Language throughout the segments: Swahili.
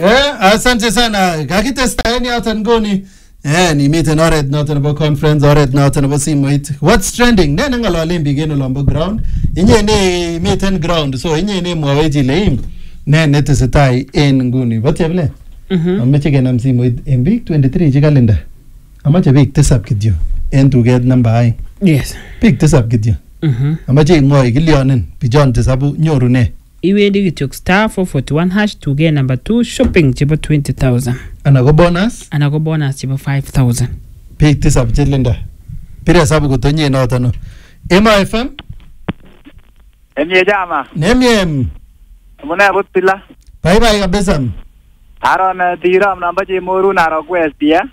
Asante sana. Kakitesta yani hata ngoni. Ni miten oret noton nebo conference, oret noton nebo simoit. What's trending? Nene ngalolen biik en olombo ground. Inye ne miten ground. So inye ne mwawech ile im. Ne netesetai en nguni. Botyebile? Ameche kenam simoit en biik 23 che kalenda. Amache biik tisab kityo en tuget namba 2. Yes. Biik tisab kityo. Amache imwoi kilyonin bijon tisabu nyoru ne. Iwendi kityok *441# tuge number 2 shopping chebo 20,000. Ana ko bonus? Ana ko bonus chebo 5,000. Biik tisab che linda. Pire sabu kotonye notono. Ema FM? Emye jama. Nemyem. Muna butila. Bye kabisa. Aron tiram namba je moru naro quest ya.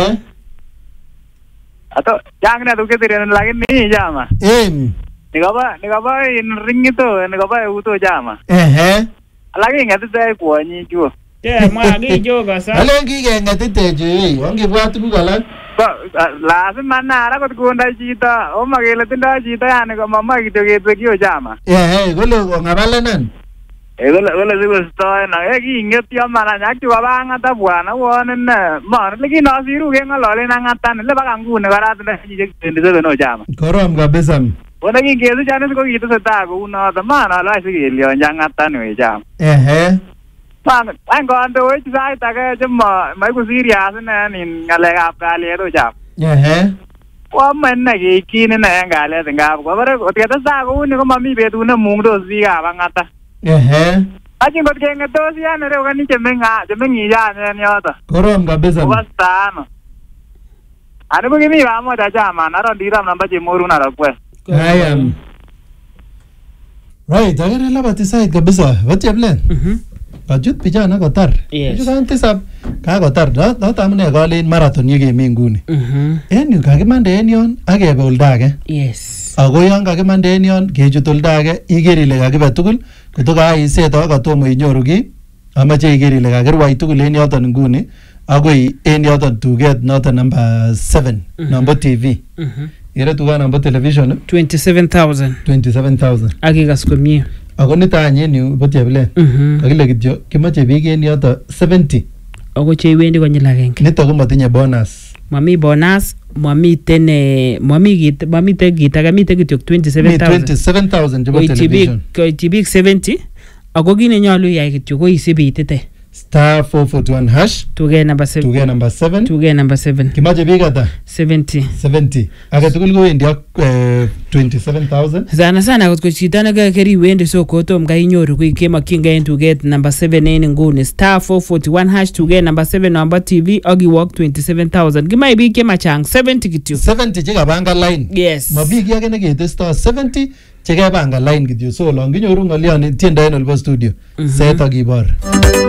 Ato jangne duke tiren lagi ni jama. Nikaba in ringito nikaba uto jama. Lagi ngati kwa nyi juo. Mwa gi joga sa. Alengi ke ngati teje. Wangi bwa tuku galak. Lazima nara kot kunda chita. O magele tinda chita yani ko mama kityo ketwekyo jama. Golo ngabalenan. Golo sigo stoy na inget yo mana nyakti wabanga ta bwana wone na. Man lagi nasiru ke ngalole na ngatan le baka ngune barat na chije kende no jama. Korom kabisa. Wona kingezu jana ko kitu seta ko una ta mana la sigilyo nyangatan we jama. Man, anh còn tôi sai ta cái chứ mấy cô Syria thế này nhìn ngài gặp gà lẹ rồi chả. Qua mình này cái kia này anh gà lẹ từng gặp. Qua bữa đó cái đó sao cũng như có mami về tu nó mùng đồ gì cả bằng ngắt ta. Anh chỉ có cái ngắt tôi gì anh rồi cái này chỉ mình nghĩ ra nên nhớ ta. Korom kabisa. Qua staan. Anh bữa cái mi vào mà đã chả mà nó đi ra nằm bắt chỉ mua luôn nào quên. Right, agar la batisai kabisa. Botyebile? Bajut pijana kotar. Yes. Jukan tisab ka kotar da tamne galin marathon yege menguni. En yu kakimande en yon akebe oldage. Yes. Ako yon kakimande en yon kechut oldage iker ile kakibe tugul kotoka iset ako katomo inyoru ki amache iker ile kakirwai tugul en yoton nguni akoi en yoton tuget noton number 7 number TV. Ire tuga number television 27,000. Akikas komie. Ako nito anyen yu botyebile. Kakile kityo kimache biik en yoto 70. Ako che iwendi konyil agenge. Nito ko matinye bonus. Mami bonus, mamiten kit age miten kityo 27,000. 27,000 chebo television. Koityi biik 70 ako kit nenyolu iyai kityo ko isib itite. *441#. Tuge number 7. Tuge number 7. Tuge number 7. Kimache biik ata? 70. Age tugul kowendi ak 27,000. Sana kot ko chito nekakeri wendi soko tom ka inyoru kuy kemakyingei en tuget number 7 en nguni *441# tuget number 7 number TV ak iwok 27,000. Kimai biik chemachang 70 kityo. 70 chekabanga line. Yes. Mabiik yake neketesto 70 chekabanga line kityo. So long kinyoru ng'olyon tiendo en olbo studio. Set ak ibor.